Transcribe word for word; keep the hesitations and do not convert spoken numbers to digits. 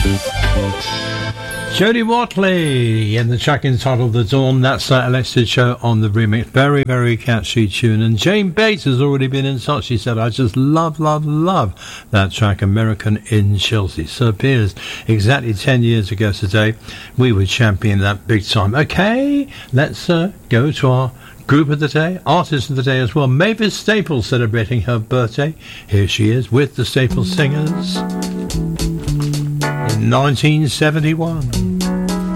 Jody Watley and the track entitled The Dawn. That's that Elected Show on the remix. Very, very catchy tune. And Jane Bates has already been in touch. She said, I just love, love, love that track, American in Chelsea. Sir Piers, exactly ten years ago today, we were championing that big time. Okay, let's uh, go to our group of the day, artist of the day as well. Mavis Staples celebrating her birthday. Here she is with the Staples Singers in nineteen seventy-one.